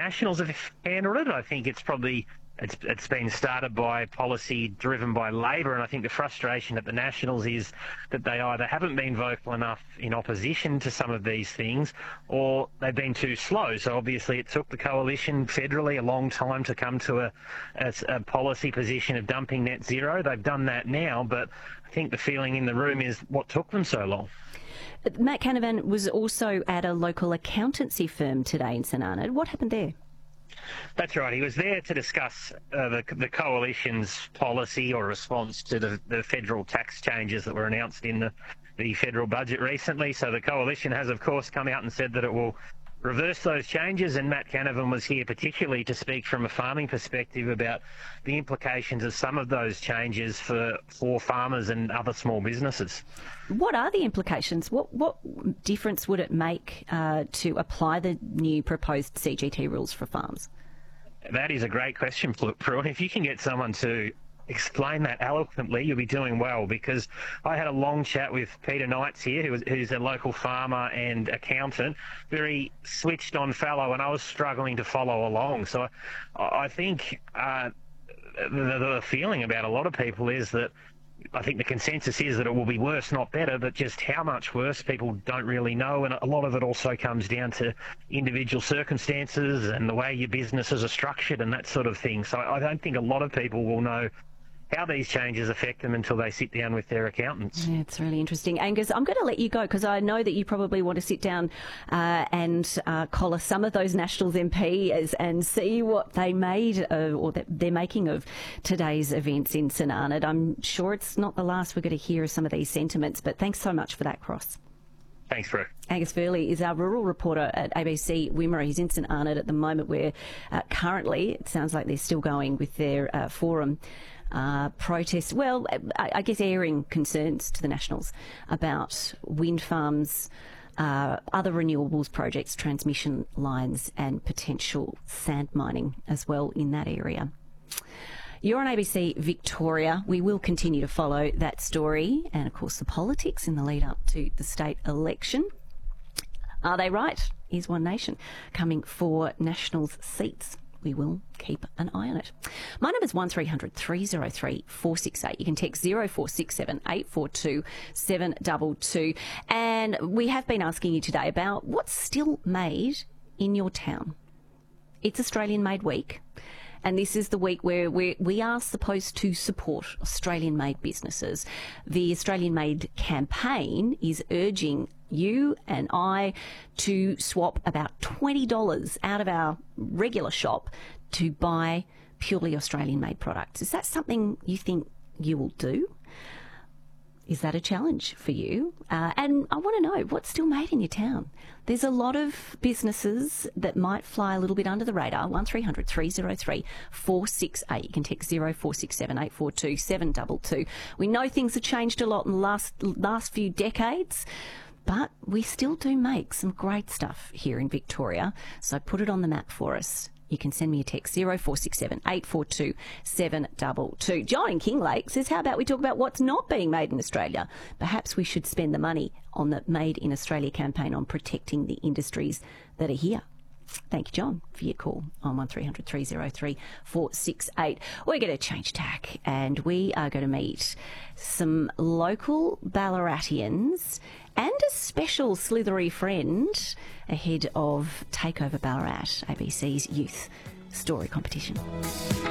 Nationals have handled it. I think it's been started by policy driven by Labor, and I think the frustration at the Nationals is that they either haven't been vocal enough in opposition to some of these things, or they've been too slow. So obviously it took the coalition federally a long time to come to a policy position of dumping net zero. They've done that now, but I think the feeling in the room is what took them so long. Matt Canavan was also at a local accountancy firm today in St Arnaud. What happened there? That's right. He was there to discuss the coalition's policy or response to the federal tax changes that were announced in the federal budget recently. So the coalition has, of course, come out and said that it will reverse those changes, and Matt Canavan was here particularly to speak from a farming perspective about the implications of some of those changes for farmers and other small businesses. What are the implications? What difference would it make to apply the new proposed CGT rules for farms? That is a great question, Prue. And if you can get someone to explain that eloquently, you'll be doing well, because I had a long chat with Peter Knights here, who's a local farmer and accountant, very switched on fellow, and I was struggling to follow along. So I think the feeling about a lot of people is that I think the consensus is that it will be worse, not better, but just how much worse people don't really know, and a lot of it also comes down to individual circumstances and the way your businesses are structured and that sort of thing. So I don't think a lot of people will know how these changes affect them until they sit down with their accountants. Yeah, it's really interesting. Angus, I'm going to let you go because I know that you probably want to sit down and collar some of those Nationals MPs and see what they made or that they're making of today's events in St Arnaud. I'm sure it's not the last we're going to hear of some of these sentiments, but thanks so much for that, Cross. Thanks, Prue. Angus Furley is our rural reporter at ABC Wimmera. He's in St Arnaud at the moment where currently it sounds like they're still going with their forum protest. Well, I guess airing concerns to the Nationals about wind farms, other renewables projects, transmission lines and potential sand mining as well in that area. You're on ABC Victoria. We will continue to follow that story and, of course, the politics in the lead up to the state election. Are they right? Is One Nation coming for Nationals seats? We will keep an eye on it. My number is 1300 303 468. You can text 0467 842 722. And we have been asking you today about what's still made in your town. It's Australian Made Week. And this is the week where we are supposed to support Australian-made businesses. The Australian Made campaign is urging you and I to swap about $20 out of our regular shop to buy purely Australian-made products. Is that something you think you will do? Is that a challenge for you? And I want to know what's still made in your town. There's a lot of businesses that might fly a little bit under the radar. 1300 303 468. You can text 0467 842 722. We know things have changed a lot in the last few decades, but we still do make some great stuff here in Victoria. So put it on the map for us. You can send me a text 0467 842 722. John in Kinglake says, how about we talk about what's not being made in Australia? Perhaps we should spend the money on the Made in Australia campaign on protecting the industries that are here. Thank you, John, for your call on 1300 303 468. We're going to change tack and we are going to meet some local Ballaratians and a special slithery friend ahead of Takeover Ballarat, ABC's youth story competition.